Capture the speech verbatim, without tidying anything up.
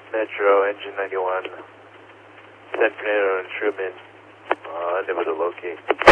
Metro, engine ninety-one, San Fernando and Truman, uh, unable to locate.